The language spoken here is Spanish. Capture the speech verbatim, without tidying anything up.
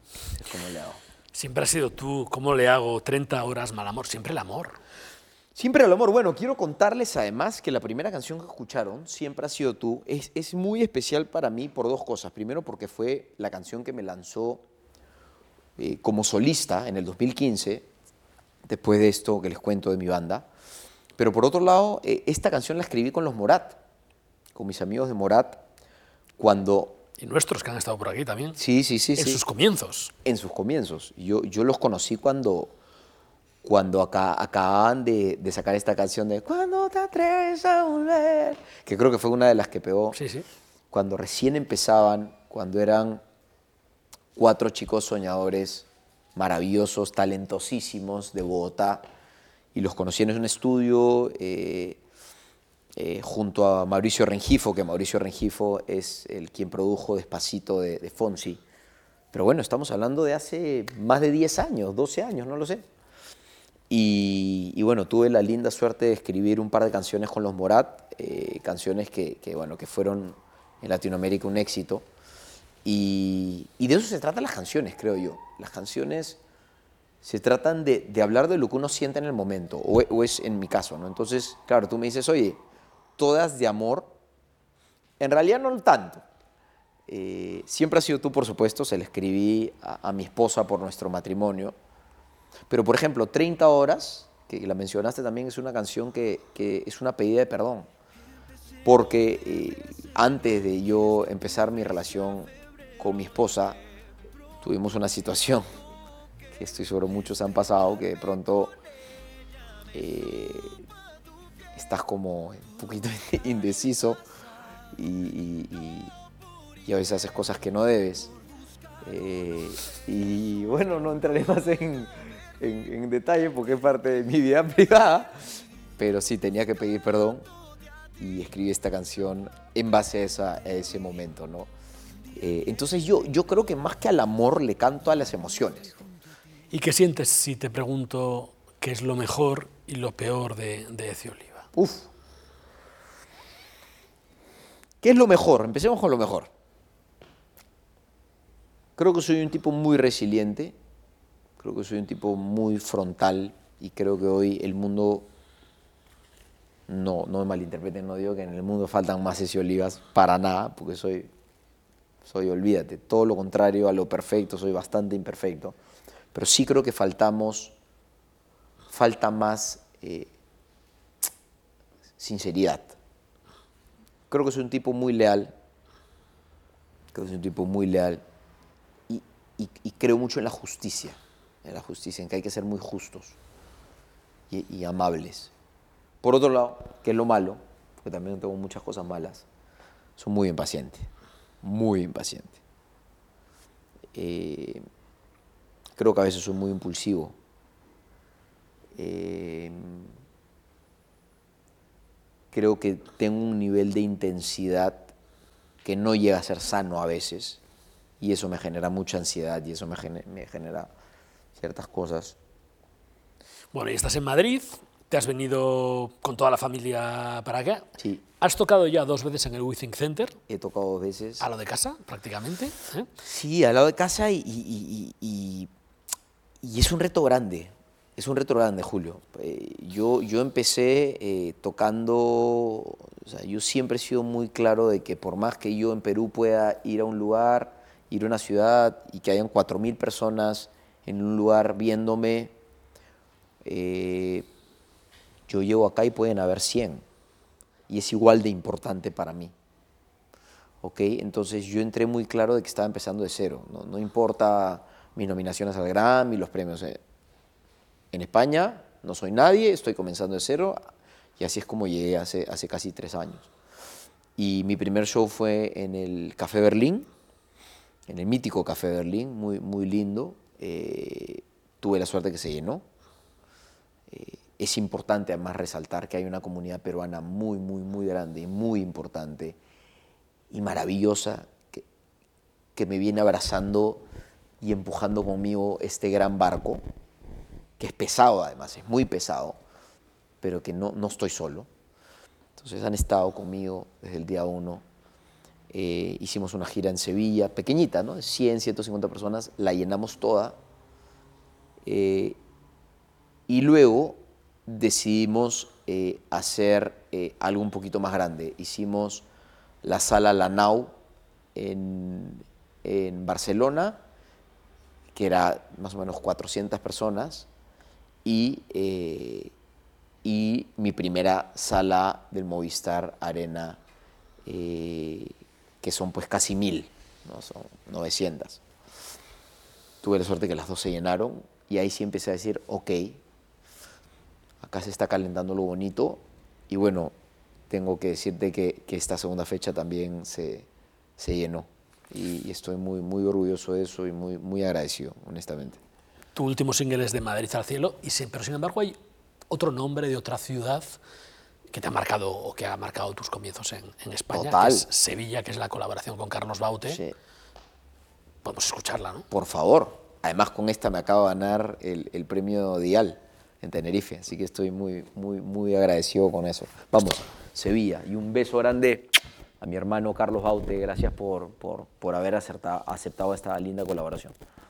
Es como le hago. Siempre has sido tú, ¿cómo le hago treinta horas mal amor? Siempre el amor. Siempre el amor. Bueno, quiero contarles además que la primera canción que escucharon, Siempre has sido tú, es, es muy especial para mí por dos cosas. Primero porque fue la canción que me lanzó eh, como solista en el dos mil quince, después de esto que les cuento de mi banda. Pero por otro lado, eh, esta canción la escribí con los Morat, con mis amigos de Morat, cuando... Y nuestros que han estado por aquí también. Sí, sí, sí, En sí. sus comienzos. En sus comienzos. Yo, yo los conocí cuando, cuando acá, acababan de, de sacar esta canción de Cuando te atreves a volver, que creo que fue una de las que pegó, Sí, sí. cuando recién empezaban, cuando eran cuatro chicos soñadores maravillosos, talentosísimos de Bogotá, y los conocí en un estudio eh, eh, junto a Mauricio Rengifo, que Mauricio Rengifo es el quien produjo Despacito de, de Fonsi. Pero bueno, estamos hablando de hace más de diez años, doce años, no lo sé. Y, y bueno, tuve la linda suerte de escribir un par de canciones con los Morat, eh, canciones que, que, bueno, que fueron en Latinoamérica un éxito. Y, y de eso se tratan las canciones, creo yo. Las canciones se tratan de, de hablar de lo que uno siente en el momento, o, o es en mi caso, ¿no? Entonces, claro, tú me dices, oye, todas de amor, en realidad no tanto. Eh, siempre has sido tú, por supuesto, se la escribí a, a mi esposa por nuestro matrimonio. Pero, por ejemplo, treinta horas, que la mencionaste también, es una canción que, que es una pedida de perdón. Porque eh, antes de yo empezar mi relación con mi esposa, tuvimos una situación que estoy seguro muchos han pasado, que de pronto eh, estás como un poquito indeciso y, y, y, y a veces haces cosas que no debes. Eh, y bueno, no entraré más en, en, en detalle porque es parte de mi vida privada, pero sí tenía que pedir perdón y escribí esta canción en base a, esa, a ese momento, ¿no? Eh, entonces yo, yo creo que más que al amor le canto a las emociones. ¿Y qué sientes si te pregunto qué es lo mejor y lo peor de, de Ezio Oliva? Uf, ¿qué es lo mejor? Empecemos con lo mejor. Creo que soy un tipo muy resiliente, creo que soy un tipo muy frontal y creo que hoy el mundo, no, no me malinterpreten, no digo que en el mundo faltan más Ezio Olivas, para nada, porque soy, soy, olvídate, todo lo contrario a lo perfecto, soy bastante imperfecto, pero sí creo que faltamos, falta más eh, sinceridad. Creo que soy un tipo muy leal, creo que soy un tipo muy leal y, y, y creo mucho en la justicia, en la justicia, en que hay que ser muy justos y, y amables. Por otro lado, que es lo malo, porque también tengo muchas cosas malas, soy muy impaciente, muy impaciente. Eh, creo que a veces soy muy impulsivo. Eh, creo que tengo un nivel de intensidad que no llega a ser sano a veces, y eso me genera mucha ansiedad y eso me genera, me genera ciertas cosas. Bueno, y estás en Madrid, te has venido con toda la familia para acá. Sí, Has tocado ya dos veces en el WeThink Center, he tocado dos veces. a lo de casa, prácticamente. ¿eh? Sí, al lado de casa y, y, y, y, y es un reto grande, es un reto grande, Julio. Eh, yo, yo empecé eh, tocando, o sea, yo siempre he sido muy claro de que por más que yo en Perú pueda ir a un lugar, ir a una ciudad y que hayan cuatro mil personas en un lugar viéndome, eh, yo llego acá y pueden haber cien y es igual de importante para mí. ¿Ok? Entonces yo entré muy claro de que estaba empezando de cero. No, no importa mis nominaciones al Grammy, los premios. Eh. En España no soy nadie, estoy comenzando de cero y así es como llegué hace, hace casi tres años. Y mi primer show fue en el Café Berlín, en el mítico Café Berlín, muy, muy lindo. Eh, tuve la suerte que se llenó. Eh, es importante además resaltar que hay una comunidad peruana muy, muy, muy grande, muy importante y maravillosa que, que me viene abrazando y empujando conmigo este gran barco, que es pesado además, es muy pesado, pero que no, no estoy solo. Entonces han estado conmigo desde el día uno Eh, hicimos una gira en Sevilla, pequeñita, ¿no? cien, ciento cincuenta personas, la llenamos toda. Eh, y luego decidimos eh, hacer eh, algo un poquito más grande. Hicimos la sala La Nau en, en Barcelona, que era más o menos cuatrocientas personas, y, eh, y mi primera sala del Movistar Arena, eh, que son pues casi mil, ¿no? Son novecientas. Tuve la suerte que las dos se llenaron y ahí sí empecé a decir, ok, acá se está calentando lo bonito y bueno, tengo que decirte que, que esta segunda fecha también se, se llenó y, y estoy muy, muy orgulloso de eso y muy, muy agradecido, honestamente. Tu último single es de Madrid al cielo, y sí, pero sin embargo hay otro nombre de otra ciudad que te ha marcado o que ha marcado tus comienzos en, en España, Total. que es Sevilla, que es la colaboración con Carlos Baute. Sí. Podemos escucharla, ¿no? Por favor. Además, con esta me acabo de ganar el, el premio Dial en Tenerife, así que estoy muy, muy, muy agradecido con eso. Vamos, Sevilla, y un beso grande a mi hermano Carlos Baute. Gracias por, por, por haber acertado, aceptado esta linda colaboración.